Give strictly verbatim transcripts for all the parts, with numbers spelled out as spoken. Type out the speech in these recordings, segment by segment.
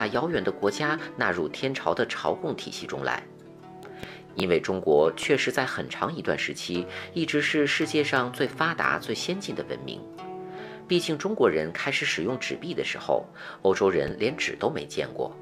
把遥远的国家纳入天朝的朝贡体系中来。因为中国确实在很长一段时期一直是世界上最发达、最先进的文明。毕竟中国人开始使用纸币的时候，欧洲人连纸都没见过。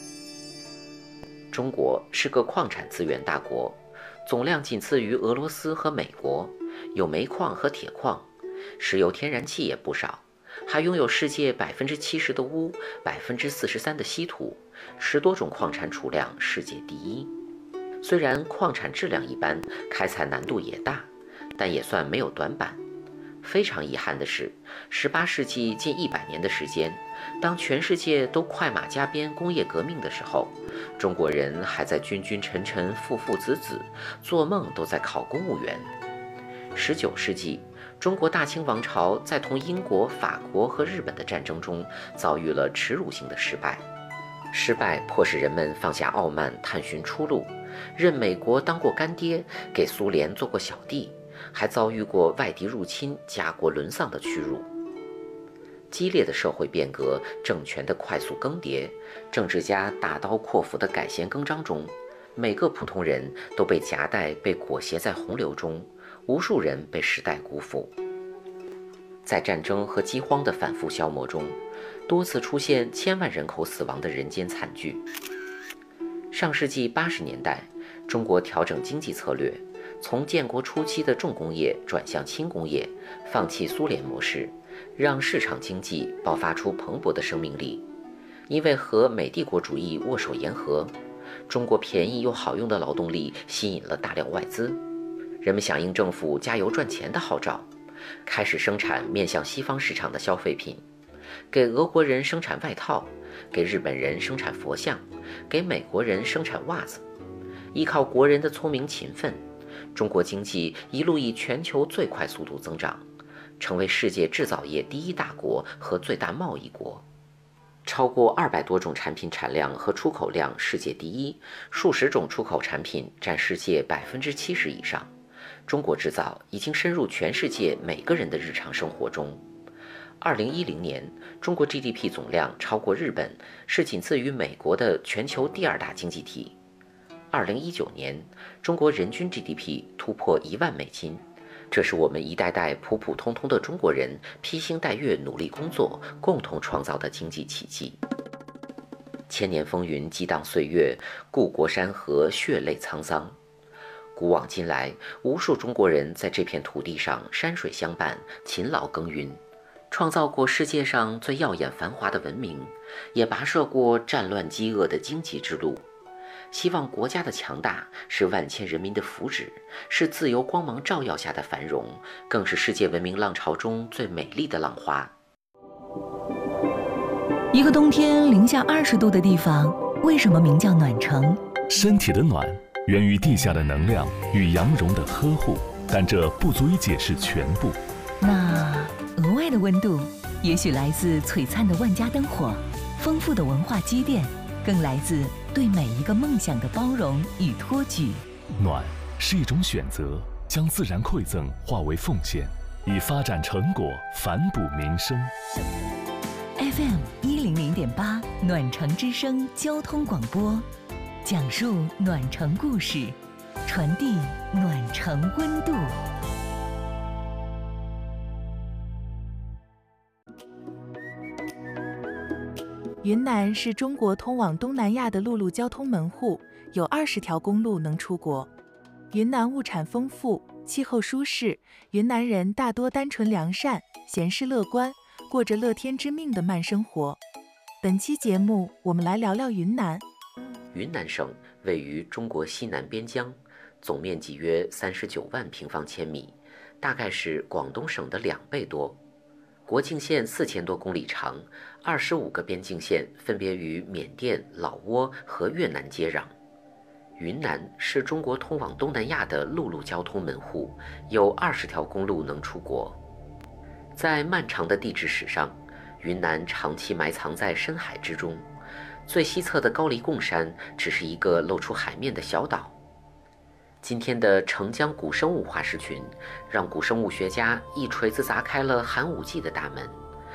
中国是个矿产资源大国，总量仅次于俄罗斯和美国，有煤矿和铁矿，石油天然气也不少，还拥有世界百分之七十的钨，百分之四十三的稀土，十多种矿产储量世界第一。虽然矿产质量一般，开采难度也大，但也算没有短板。非常遗憾的是，十八世纪近一百年的时间，当全世界都快马加鞭工业革命的时候，中国人还在君君臣臣父父子子，做梦都在考公务员。十九世纪，中国大清王朝在同英国、法国和日本的战争中遭遇了耻辱性的失败。失败迫使人们放下傲慢，探寻出路，认美国当过干爹，给苏联做过小弟，还遭遇过外敌入侵、家国沦丧的屈辱。激烈的社会变革、政权的快速更迭、政治家大刀阔斧的改弦更张中，每个普通人都被夹带、被裹挟在洪流中，无数人被时代辜负。在战争和饥荒的反复消磨中，多次出现千万人口死亡的人间惨剧。上世纪八十年代，中国调整经济策略，从建国初期的重工业转向轻工业，放弃苏联模式，让市场经济爆发出蓬勃的生命力。因为和美帝国主义握手言和，中国便宜又好用的劳动力吸引了大量外资，人们响应政府加油赚钱的号召，开始生产面向西方市场的消费品，给俄国人生产外套，给日本人生产佛像，给美国人生产袜子。依靠国人的聪明勤奋，中国经济一路以全球最快速度增长，成为世界制造业第一大国和最大贸易国。超过二百多种产品产量和出口量世界第一，数十种出口产品占世界百分之七十以上。中国制造已经深入全世界每个人的日常生活中。二零一零年，中国 G D P 总量超过日本，是仅次于美国的全球第二大经济体。二零一九年，中国人均 G D P 突破一万美金，这是我们一代代普普通通的中国人披星戴月努力工作，共同创造的经济奇迹。千年风云激荡岁月，故国山河血泪沧桑。古往今来，无数中国人在这片土地上山水相伴，勤劳耕耘，创造过世界上最耀眼繁华的文明，也跋涉过战乱饥饿的荆棘之路。希望国家的强大是万千人民的福祉，是自由光芒照耀下的繁荣，更是世界文明浪潮中最美丽的浪花。 一个冬天零下二十度的地方，为什么名叫暖城？ 身体的暖源于地下的能量与阳绒的呵护，但这不足以解释全部。 那额外的温度，也许来自璀璨的万家灯火，丰富的文化积淀，更来自对每一个梦想的包容与托举。 暖是一种选择，将自然馈赠化为奉献，以发展成果反哺民生。 F M 一零零点八暖城之声交通广播，讲述暖城故事，传递暖城温度。 云南是中国通往东南亚的陆路交通门户，有二十条公路能出国。云南物产丰富，气候舒适，云南人大多单纯良善，闲适乐观，过着乐天知命的慢生活。本期节目，我们来聊聊云南。 云南省位于中国西南边疆，总面积约三十九万平方千米，大概是广东省的两倍多。国境线四千多公里长，二十五个边境线分别与缅甸、老挝和越南接壤。云南是中国通往东南亚的陆路交通门户，有二十条公路能出国。在漫长的地质史上，云南长期埋藏在深海之中，最西侧的高黎贡山只是一个露出海面的小岛。今天的澄江古生物化石群，让古生物学家一锤子砸开了寒武纪的大门，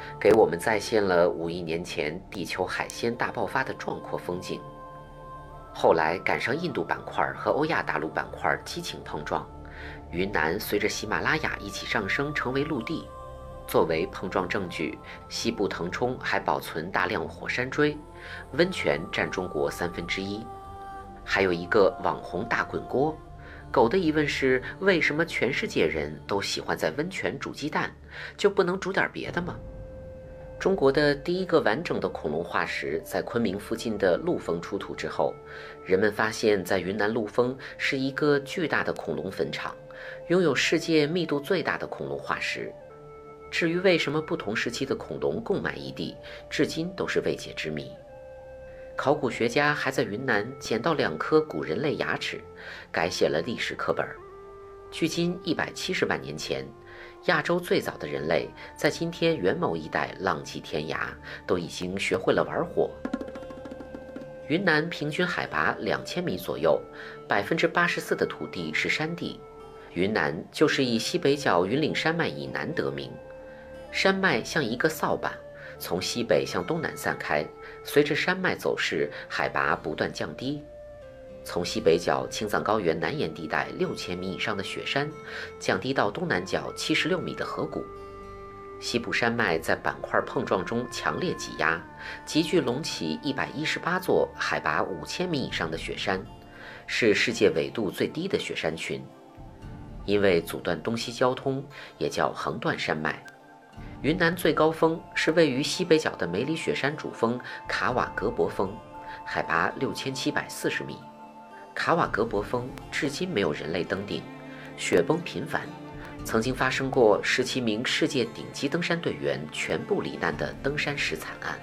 给我们再现了五亿年前地球海鲜大爆发的壮阔风景。后来赶上印度板块和欧亚大陆板块激情碰撞，云南随着喜马拉雅一起上升成为陆地。作为碰撞证据，西部腾冲还保存大量火山锥，温泉占中国三分之一。还有一个网红大滚锅。狗的疑问是，为什么全世界人都喜欢在温泉煮鸡蛋，就不能煮点别的吗？中国的第一个完整的恐龙化石在昆明附近的陆丰出土之后，人们发现在云南陆丰是一个巨大的恐龙坟场，拥有世界密度最大的恐龙化石。至于为什么不同时期的恐龙共埋一地，至今都是未解之谜。考古学家还在云南捡到两颗古人类牙齿，改写了历史课本。距今一百七十万年前，亚洲最早的人类在今天元谋一带浪迹天涯，都已经学会了玩火。云南平均海拔两千米左右，百分之八十四的土地是山地。云南就是以西北角云岭山脉以南得名，山脉像一个扫把，从西北向东南散开，随着山脉走势，海拔不断降低。从西北角青藏高原南沿地带六千米以上的雪山，降低到东南角七十六米的河谷。西部山脉在板块碰撞中强烈挤压，急剧隆起一百一十八座海拔五千米以上的雪山，是世界纬度最低的雪山群。因为阻断东西交通，也叫横断山脉。云南最高峰是位于西北角的梅里雪山主峰卡瓦格博峰，海拔六千七百四十米。卡瓦格博峰至今没有人类登顶，雪崩频繁，曾经发生过十七名世界顶级登山队员全部罹难的登山石惨案。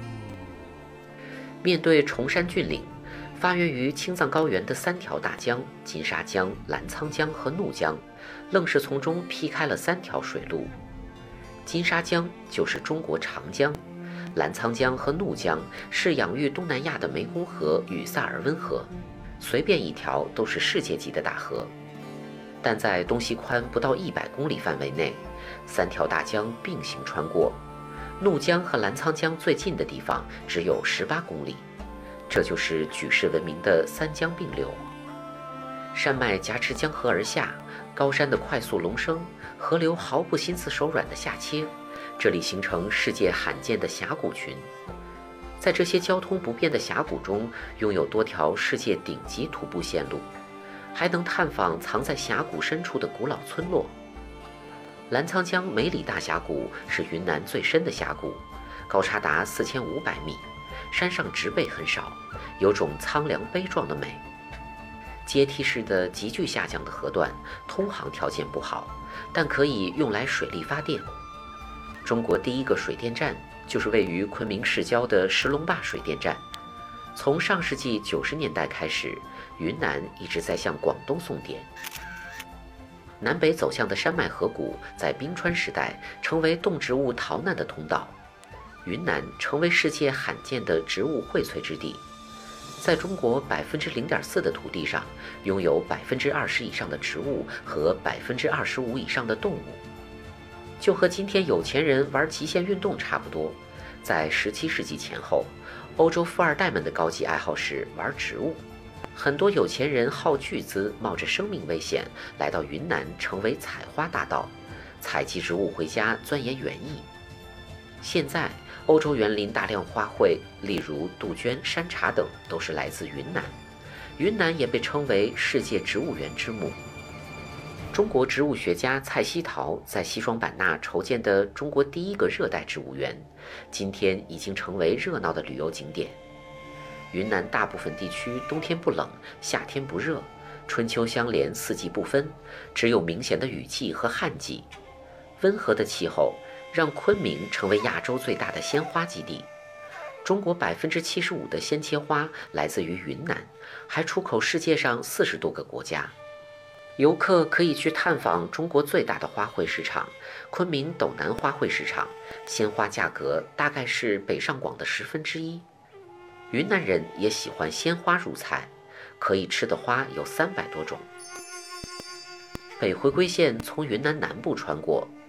面对崇山峻岭，发源于青藏高原的三条大江金沙江、澜沧江和怒江，愣是从中劈开了三条水路。金沙江就是中国长江，澜沧江和怒江是养育东南亚的湄公河与萨尔温河，随便一条都是世界级的大河。但在东西宽不到一百公里范围内，三条大江并行穿过，怒江和澜沧江最近的地方只有十八公里，这就是举世闻名的三江并流。山脉夹持江河而下，高山的快速隆升，河流毫不心慈手软的下切，这里形成世界罕见的峡谷群。在这些交通不便的峡谷中，拥有多条世界顶级徒步线路，还能探访藏在峡谷深处的古老村落。澜沧江梅里大峡谷是云南最深的峡谷，高差达四千五百米，山上植被很少，有种苍凉悲壮的美。阶梯式的急剧下降的河段，通航条件不好，但可以用来水力发电。中国第一个水电站就是位于昆明市郊的石龙坝水电站。从上世纪九十年代开始，云南一直在向广东送电。南北走向的山脉河谷在冰川时代成为动植物逃难的通道，云南成为世界罕见的植物荟萃之地。在中国百分之零点四的土地上，拥有百分之二十以上的植物和百分之二十五以上的动物，就和今天有钱人玩极限运动差不多。在十七世纪前后，欧洲富二代们的高级爱好是玩植物，很多有钱人耗巨资，冒着生命危险来到云南，成为采花大盗，采集植物回家钻研园艺。现在欧洲园林大量花卉，例如杜鹃、山茶等，都是来自云南。云南也被称为世界植物园之母。中国植物学家蔡希陶在西双版纳筹建的中国第一个热带植物园，今天已经成为热闹的旅游景点。云南大部分地区冬天不冷，夏天不热，春秋相连，四季不分，只有明显的雨季和旱季。温和的气候让昆明成为亚洲最大的鲜花基地。中国百分之七十五的鲜切花来自于云南，还出口世界上四十多个国家。游客可以去探访中国最大的花卉市场——昆明斗南花卉市场，鲜花价格大概是北上广的十分之一。云南人也喜欢鲜花入菜，可以吃的花有三百多种。北回归线从云南南部穿过，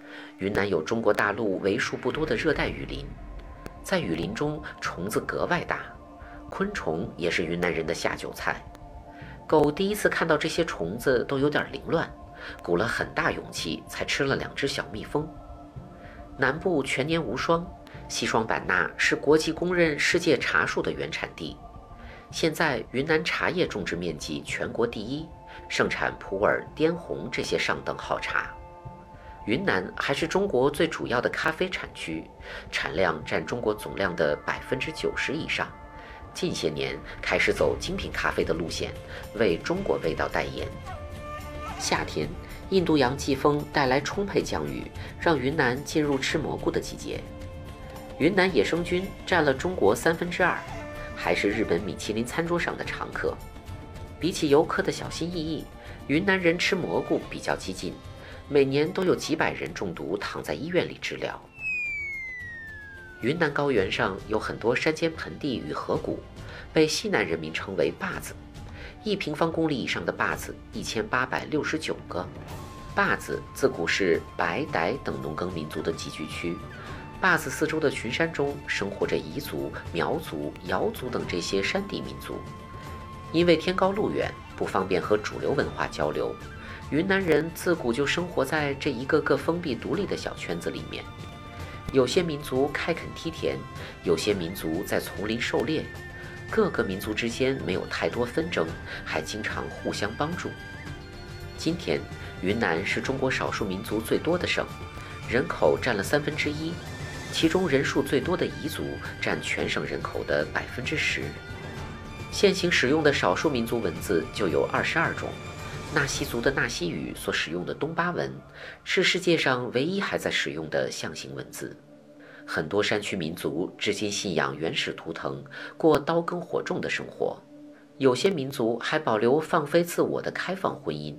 云南有中国大陆为数不多的热带雨林，在雨林中虫子格外大，昆虫也是云南人的下酒菜。狗第一次看到这些虫子都有点凌乱，鼓了很大勇气才吃了两只小蜜蜂。南部全年无霜，西双版纳是国际公认世界茶树的原产地。现在云南茶叶种植面积全国第一，盛产普洱、滇红这些上等好茶。云南还是中国最主要的咖啡产区，产量占中国总量的百分之九十以上。近些年开始走精品咖啡的路线，为中国味道代言。夏天，印度洋季风带来充沛降雨，让云南进入吃蘑菇的季节。云南野生菌占了中国三分之二，还是日本米其林餐桌上的常客。比起游客的小心翼翼，云南人吃蘑菇比较激进，每年都有几百人中毒躺在医院里治疗。云南高原上有很多山间盆地与河谷，被西南人民称为坝子。一平方公里以上的坝子一千八百六十九个。坝子自古是白傣等农耕民族的集聚区，坝子四周的群山中生活着彝族、苗族、瑶族等这些山地民族。因为天高路远，不方便和主流文化交流，云南人自古就生活在这一个个封闭独立的小圈子里面。有些民族开垦梯田，有些民族在丛林狩猎，各个民族之间没有太多纷争，还经常互相帮助。今天，云南是中国少数民族最多的省，人口占了三分之一，其中人数最多的彝族占全省人口的百分之十。现行使用的少数民族文字就有二十二种，纳西族的纳西语所使用的东巴文是世界上唯一还在使用的象形文字。很多山区民族至今信仰原始图腾，过刀耕火种的生活，有些民族还保留放飞自我的开放婚姻。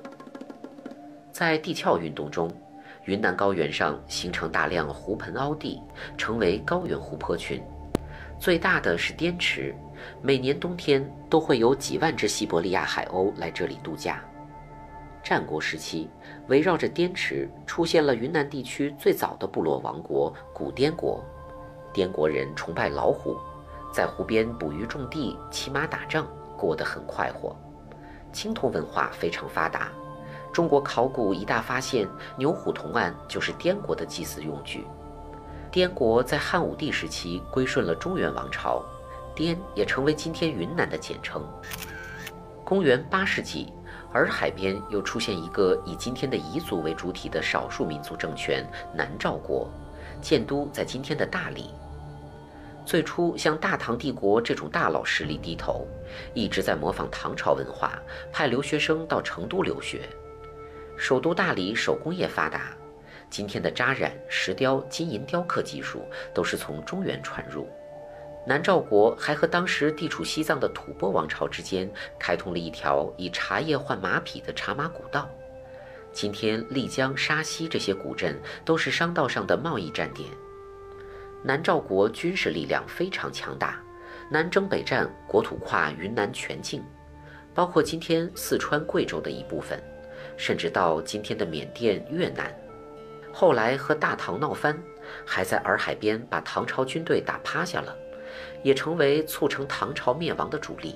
在地壳运动中，云南高原上形成大量湖盆凹地，成为高原湖泊群。最大的是滇池，每年冬天都会有几万只西伯利亚海鸥来这里度假。战国时期，围绕着滇池出现了云南地区最早的部落王国古滇国。滇国人崇拜老虎，在湖边捕鱼种地、骑马打仗，过得很快活。青铜文化非常发达，中国考古一大发现牛虎铜案就是滇国的祭祀用具。滇国在汉武帝时期归顺了中原王朝，滇也成为今天云南的简称。公元八世纪，洱海边又出现一个以今天的彝族为主体的少数民族政权南诏国，建都在今天的大理。最初向大唐帝国这种大佬势力低头，一直在模仿唐朝文化，派留学生到成都留学。首都大理手工业发达，今天的扎染、石雕、金银雕刻技术都是从中原传入。南诏国还和当时地处西藏的吐蕃王朝之间开通了一条以茶叶换马匹的茶马古道。今天丽江、沙溪这些古镇都是商道上的贸易站点。南诏国军事力量非常强大，南征北战，国土跨云南全境，包括今天四川、贵州的一部分，甚至到今天的缅甸、越南。后来和大唐闹翻，还在洱海边把唐朝军队打趴下了，也成为促成唐朝灭亡的主力。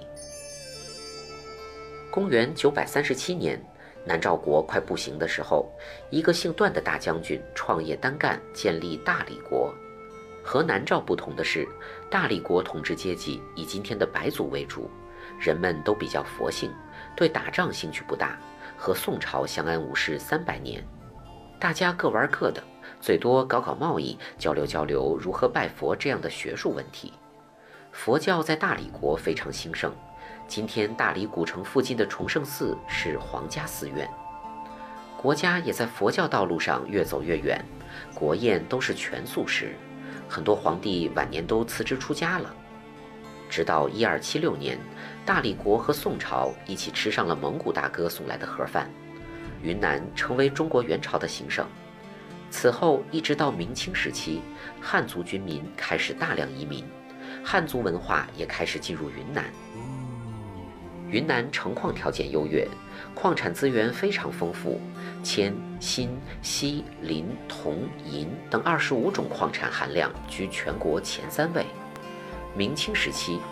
公元九百三十七年，南诏国快不行的时候，一个姓段的大将军创业单干，建立大理国。和南诏不同的是，大理国统治阶级以今天的白族为主，人们都比较佛性，对打仗兴趣不大，和宋朝相安无事三百年。大家各玩各的，最多搞搞贸易，交流交流如何拜佛这样的学术问题。佛教在大理国非常兴盛，今天大理古城附近的崇圣寺是皇家寺院。国家也在佛教道路上越走越远，国宴都是全素食，很多皇帝晚年都辞职出家了。直到一二七六年，大理国和宋朝一起吃上了蒙古大哥送来的盒饭，云南成为中国元朝的行省。此后一直到明清时期，汉族军民开始大量移民，汉族文化也开始进入云南。 云南成矿条件优越，矿产资源非常丰富，铅、锌、锡、磷、铜、银等二十五种矿产含量居全国前三位。明清时期，